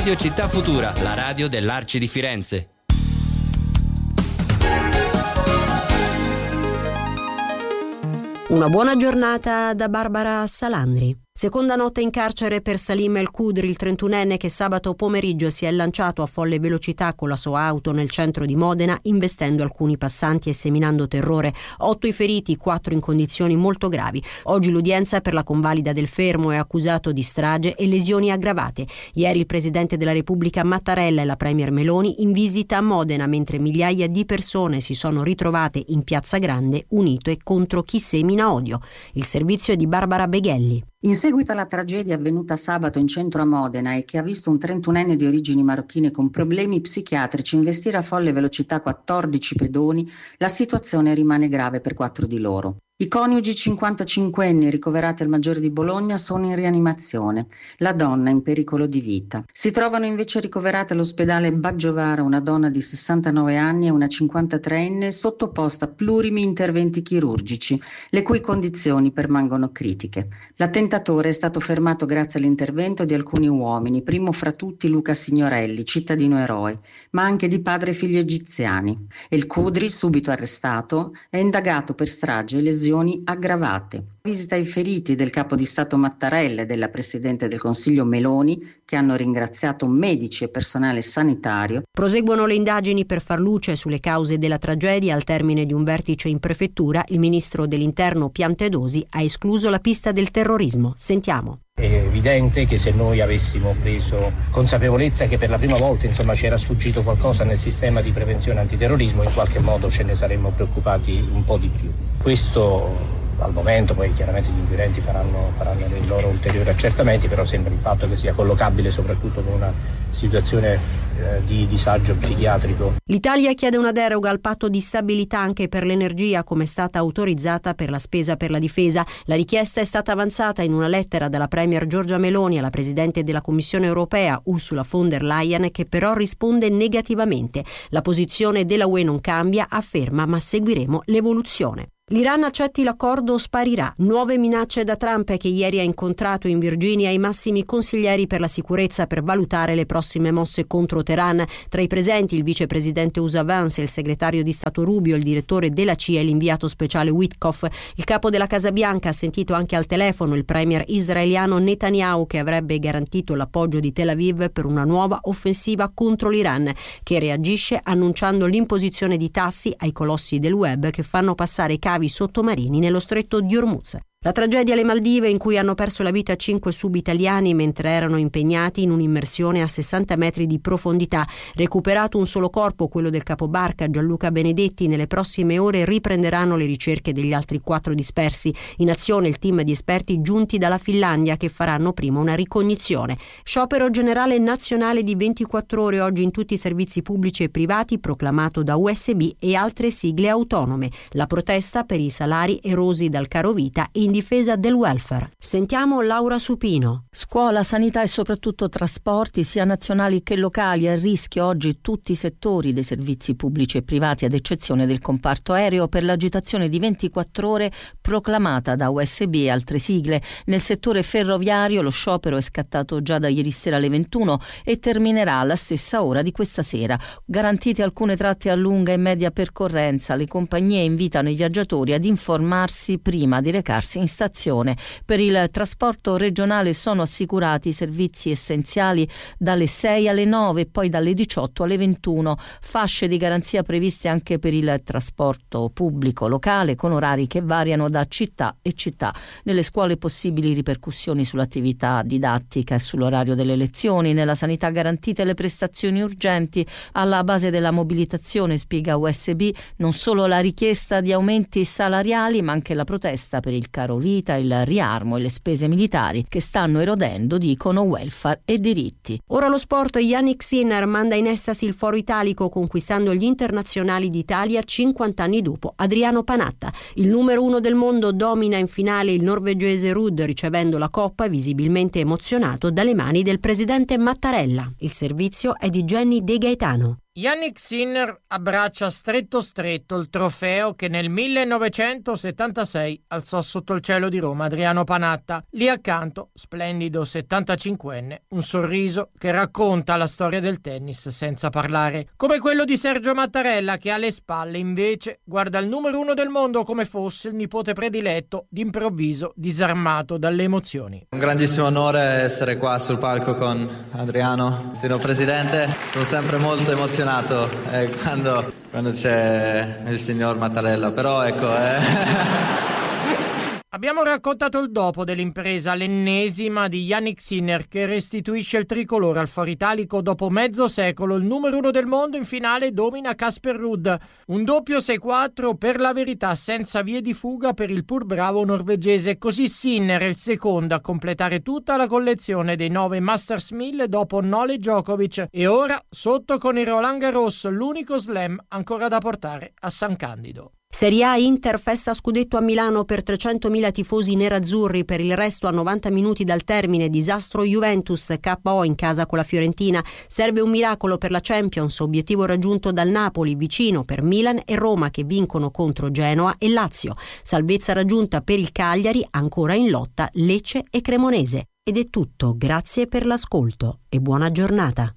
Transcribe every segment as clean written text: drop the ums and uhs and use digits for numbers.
Radio Città Futura, la radio dell'Arci di Firenze. Una buona giornata da Barbara Salandri. Seconda notte in carcere per Salim El Khudri, il 31enne che sabato pomeriggio si è lanciato a folle velocità con la sua auto nel centro di Modena, investendo alcuni passanti e seminando terrore. 8 i feriti, 4 in condizioni molto gravi. Oggi l'udienza per la convalida del fermo, è accusato di strage e lesioni aggravate. Ieri il Presidente della Repubblica Mattarella e la Premier Meloni in visita a Modena, mentre migliaia di persone si sono ritrovate in Piazza Grande unite contro chi semina odio. Il servizio è di Barbara Beghelli. In seguito alla tragedia avvenuta sabato in centro a Modena e che ha visto un 31enne di origini marocchine con problemi psichiatrici investire a folle velocità 14 pedoni, la situazione rimane grave per 4 di loro. I coniugi 55enni ricoverati al Maggiore di Bologna sono in rianimazione, la donna in pericolo di vita. Si trovano invece ricoverate all'ospedale Baggiovara una donna di 69 anni e una 53enne sottoposta a plurimi interventi chirurgici, le cui condizioni permangono critiche. L'attentatore è stato fermato grazie all'intervento di alcuni uomini, primo fra tutti Luca Signorelli, cittadino eroe, ma anche di padre e figlio egiziani. El Khudri, subito arrestato, è indagato per strage e lesioni aggravate. Visita ai feriti del capo di Stato Mattarella e della Presidente del Consiglio Meloni, che hanno ringraziato medici e personale sanitario. Proseguono le indagini per far luce sulle cause della tragedia. Al termine di un vertice in prefettura, il ministro dell'Interno Piantedosi ha escluso la pista del terrorismo. Sentiamo. È evidente che se noi avessimo preso consapevolezza che per la prima volta c'era sfuggito qualcosa nel sistema di prevenzione antiterrorismo, in qualche modo ce ne saremmo preoccupati un po' di più. Questo al momento, poi chiaramente gli inquirenti faranno dei loro ulteriori accertamenti, però sembra il fatto che sia collocabile soprattutto con una situazione di disagio psichiatrico. L'Italia chiede una deroga al patto di stabilità anche per l'energia, come è stata autorizzata per la spesa per la difesa. La richiesta è stata avanzata in una lettera dalla Premier Giorgia Meloni alla Presidente della Commissione Europea Ursula von der Leyen, che però risponde negativamente. La posizione della UE non cambia, afferma, ma seguiremo l'evoluzione. L'Iran accetti l'accordo o sparirà. Nuove minacce da Trump, che ieri ha incontrato in Virginia i massimi consiglieri per la sicurezza per valutare le prossime mosse contro Teheran. Tra i presenti il vicepresidente USA Vance, il segretario di Stato Rubio, il direttore della CIA e l'inviato speciale Witkoff. Il capo della Casa Bianca ha sentito anche al telefono il premier israeliano Netanyahu, che avrebbe garantito l'appoggio di Tel Aviv per una nuova offensiva contro l'Iran, che reagisce annunciando l'imposizione di tassi ai colossi del web che fanno passare cavi sottomarini nello stretto di Hormuz. La tragedia alle Maldive, in cui hanno perso la vita 5 subitaliani mentre erano impegnati in un'immersione a 60 metri di profondità. Recuperato un solo corpo, quello del capobarca Gianluca Benedetti. Nelle prossime ore riprenderanno le ricerche degli altri 4 dispersi. In azione il team di esperti giunti dalla Finlandia, che faranno prima una ricognizione. Sciopero generale nazionale di 24 ore oggi in tutti i servizi pubblici e privati, proclamato da USB e altre sigle autonome. La protesta per i salari erosi dal carovita e in difesa del welfare. Sentiamo Laura Supino. Scuola, sanità e soprattutto trasporti, sia nazionali che locali. A rischio oggi tutti i settori dei servizi pubblici e privati, ad eccezione del comparto aereo, per l'agitazione di 24 ore proclamata da USB e altre sigle. Nel settore ferroviario lo sciopero è scattato già da ieri sera alle 21 e terminerà alla stessa ora di questa sera. Garantite alcune tratte a lunga e media percorrenza, le compagnie invitano i viaggiatori ad informarsi prima di recarsi in stazione. Per il trasporto regionale sono assicurati i servizi essenziali dalle 6 alle 9 e poi dalle 18 alle 21. Fasce di garanzia previste anche per il trasporto pubblico locale, con orari che variano da città e città. Nelle scuole possibili ripercussioni sull'attività didattica e sull'orario delle lezioni. Nella sanità garantite le prestazioni urgenti. Alla base della mobilitazione, spiega USB, non solo la richiesta di aumenti salariali, ma anche la protesta per il caro vita, il riarmo e le spese militari che stanno erodendo, dicono, welfare e diritti. Ora lo sport. Yannick Sinner manda in estasi il foro italico, conquistando gli internazionali d'Italia 50 anni dopo Adriano Panatta. Il numero 1 del mondo domina in finale il norvegese Ruud, ricevendo la coppa visibilmente emozionato dalle mani del presidente Mattarella. Il servizio è di Jenny De Gaetano. Jannik Sinner abbraccia stretto il trofeo che nel 1976 alzò sotto il cielo di Roma Adriano Panatta. Lì accanto, splendido 75enne, un sorriso che racconta la storia del tennis senza parlare. Come quello di Sergio Mattarella, che alle spalle invece guarda il numero 1 del mondo come fosse il nipote prediletto, d'improvviso disarmato dalle emozioni. Un grandissimo onore essere qua sul palco con Adriano, signor Presidente. Sono sempre molto emozionato quando c'è il signor Mattarella, però ecco Abbiamo raccontato il dopo dell'impresa, l'ennesima di Jannik Sinner, che restituisce il tricolore al Foro Italico dopo mezzo secolo. Il numero 1 del mondo in finale domina Casper Ruud. Un doppio 6-4 per la verità, senza vie di fuga per il pur bravo norvegese. Così Sinner è il secondo a completare tutta la collezione dei 9 Masters 1000 dopo Nole Djokovic. E ora sotto con il Roland Garros, l'unico slam ancora da portare a San Candido. Serie A, Inter festa scudetto a Milano per 300.000 tifosi nerazzurri. Per il resto, a 90 minuti dal termine, disastro Juventus, KO in casa con la Fiorentina. Serve un miracolo per la Champions, obiettivo raggiunto dal Napoli, vicino per Milan e Roma che vincono contro Genoa e Lazio. Salvezza raggiunta per il Cagliari, ancora in lotta Lecce e Cremonese. Ed è tutto, grazie per l'ascolto e buona giornata.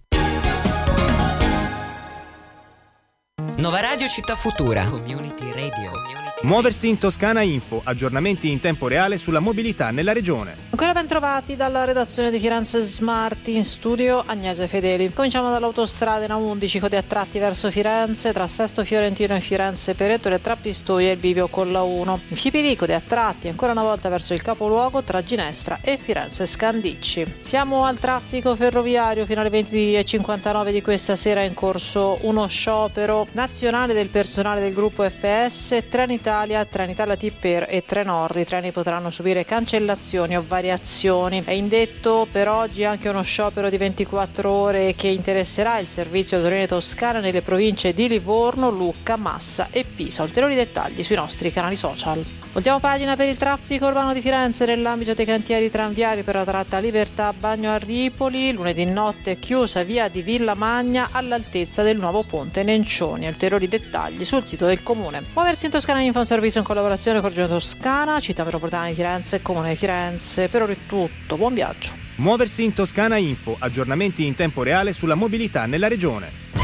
Nova Radio Città Futura. Community Radio. Muoversi in Toscana Info, aggiornamenti in tempo reale sulla mobilità nella regione. Ancora ben trovati dalla redazione di Firenze Smart, in studio Agnese Fedeli. Cominciamo dall'autostrada in A11, code a tratti verso Firenze, tra Sesto Fiorentino e Firenze Perettore, tra Pistoia e il bivio con la 1. In Fipili, code a tratti ancora una volta verso il capoluogo tra Ginestra e Firenze Scandicci. Siamo al traffico ferroviario. Fino alle 20:59 di questa sera è in corso uno sciopero nazionale del personale del gruppo FS, Trenitalia, Tipper e Trenord. I treni potranno subire cancellazioni o variazioni. È indetto per oggi anche uno sciopero di 24 ore che interesserà il servizio Torino-Toscana nelle province di Livorno, Lucca, Massa e Pisa. Ulteriori dettagli sui nostri canali social. Voltiamo pagina per il traffico urbano di Firenze nell'ambito dei cantieri tranviari per la tratta Libertà Bagno a Ripoli. Lunedì notte chiusa via di Villa Magna all'altezza del nuovo ponte Nencioni. Ulteriori dettagli sul sito del comune. Muoversi in Toscana Info, un servizio in collaborazione con Regione Toscana, Città Metropolitana di Firenze e Comune di Firenze. Per ora è tutto, buon viaggio. Muoversi in Toscana Info, aggiornamenti in tempo reale sulla mobilità nella regione.